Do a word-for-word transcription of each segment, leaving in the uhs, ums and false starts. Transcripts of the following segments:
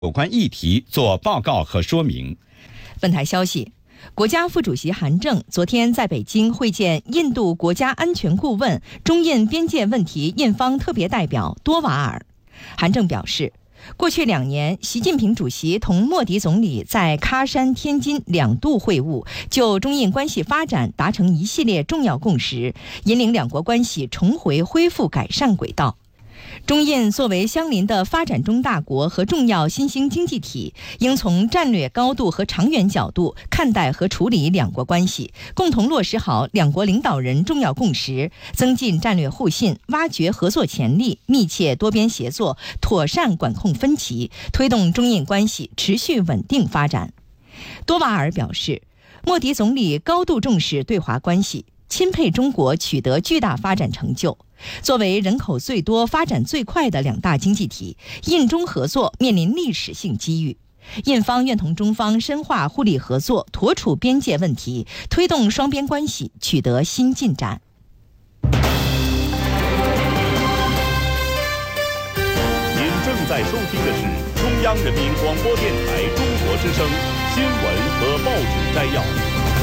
有关议题做报告和说明。 本台消息，国家副主席韩正昨天在北京会见印度国家安全顾问、中印边界问题印方特别代表多瓦尔。韩正表示，过去两年，习近平主席同莫迪总理在喀山、天津两度会晤，就中印关系发展达成一系列重要共识，引领两国关系重回恢复改善轨道。中印作为相邻的发展中大国和重要新兴经济体，应从战略高度和长远角度看待和处理两国关系，共同落实好两国领导人重要共识，增进战略互信，挖掘合作潜力，密切多边协作，妥善管控分歧，推动中印关系持续稳定发展。多瓦尔表示，莫迪总理高度重视对华关系，钦佩中国取得巨大发展成就。作为人口最多、发展最快的两大经济体，印中合作面临历史性机遇。印方愿同中方深化互利合作，妥处边界问题，推动双边关系取得新进展。 您正在收听的是中央人民广播电台中国之声新闻和报纸摘要。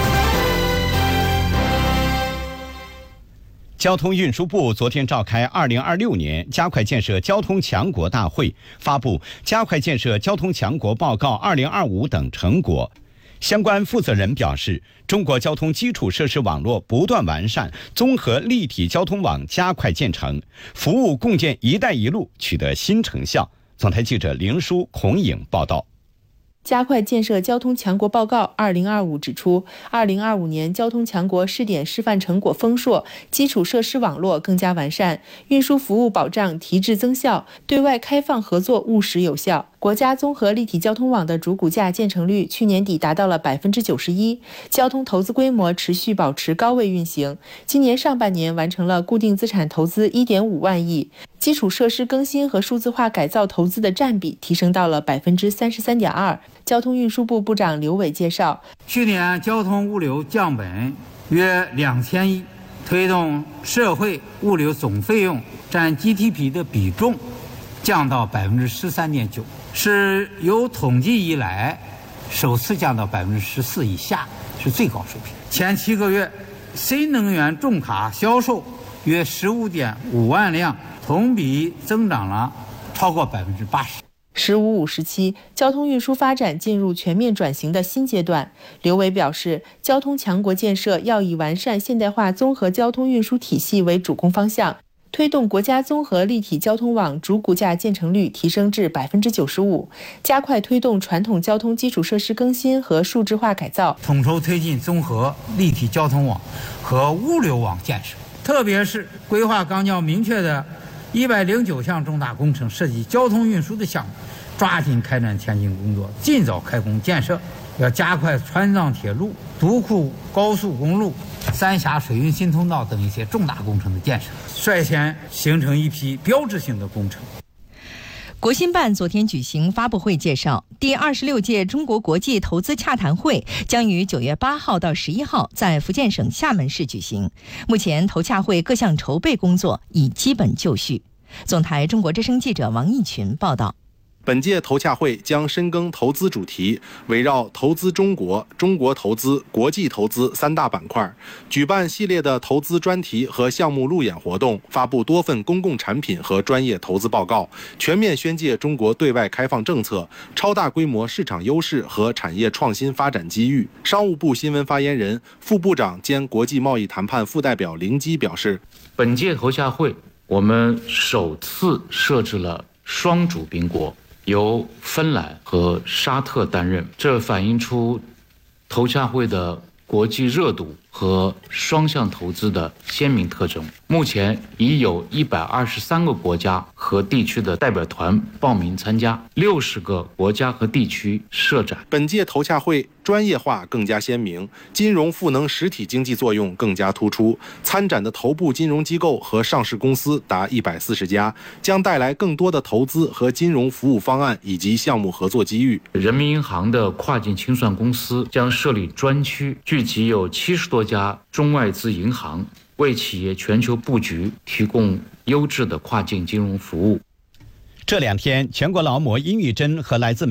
交通运输部昨天召开二零二六年加快建设交通强国大会，发布《加快建设交通强国报告二零二五》等成果。相关负责人表示，中国交通基础设施网络不断完善，综合立体交通网加快建成，服务共建“一带一路”取得新成效。总台记者林舒、孔颖报道。 加快建设交通强国报告二零二五指出，二零二五年交通强国试点示范成果丰硕，基础设施网络更加完善，运输服务保障提质增效，对外开放合作务实有效。国家综合立体交通网的主骨架建成率去年底达到了百分之九十一，交通投资规模持续保持高位运行。今年上半年完成了固定资产投资一点五万亿，基础设施更新和数字化改造投资的占比提升到了百分之三十三点二。交通运输部部长刘伟介绍， 去年交通物流降本约两千亿，推动社会物流总费用占 G D P 的比重降到百分之十三点九，是有统计以来首次降到百分之十四以下，是最高水平。前七个月，新能源重卡销售约十五点五万辆，同比增长了超过百分之八十。 十五五时期，交通运输发展进入全面转型的新阶段。刘伟表示，交通强国建设要以完善现代化综合交通运输体系为主攻方向，推动国家综合立体交通网主骨架建成率提升至百分之九十五，加快推动传统交通基础设施更新和数字化改造， 统筹推进综合立体交通网和物流网建设，特别是规划纲要明确的一百零九项重大工程涉及交通运输的项目，抓紧开展前期工作，尽早开工建设。要加快川藏铁路、独库高速公路、三峡水运新通道等一些重大工程的建设，率先形成一批标志性的工程。 国新办昨天举行发布会介绍，第二十六届中国国际投资洽谈会将于九月八号到十一号在福建省厦门市举行。目前投洽会各项筹备工作已基本就绪。总台中国之声记者王义群报道。 本届投洽会将深耕投资主题，围绕投资中国、中国投资、国际投资三大板块，举办系列的投资专题和项目路演活动，发布多份公共产品和专业投资报告，全面宣介中国对外开放政策、超大规模市场优势和产业创新发展机遇。商务部新闻发言人、副部长兼国际贸易谈判副代表林基表示， 本届投洽会我们首次设置了双主宾国，由芬兰和沙特担任，这反映出投洽会的国际热度和双向投资的鲜明特征。目前已有一百二十三个国家和地区的代表团报名参加，六十个国家和地区设展。 本届投洽会专业化更加鲜明，金融赋能实体经济作用更加突出。参展的头部金融机构和上市公司达一百四十家，将带来更多的投资和金融服务方案以及项目合作机遇。 人民银行的跨境清算公司将设立专区，聚集有七十多家中外资银行，为企业全球布局提供优质的跨境金融服务。 这两天，全国劳模殷玉珍和来自